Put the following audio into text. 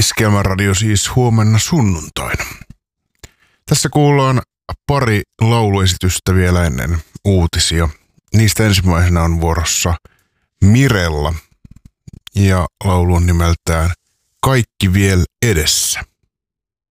Iskelmäradio siis huomenna sunnuntaina. Tässä kuullaan pari lauluesitystä vielä ennen uutisia. Niistä ensimmäisenä on vuorossa Mirella ja laulu on nimeltään Kaikki viel edessä.